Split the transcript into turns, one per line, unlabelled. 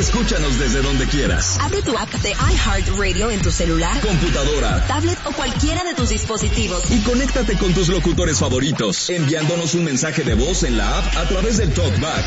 Escúchanos desde donde quieras.
Abre tu app de iHeartRadio en tu celular,
computadora,
tablet o cualquiera de tus dispositivos.
Y conéctate con tus locutores favoritos, enviándonos un mensaje de voz en la app a través del TalkBack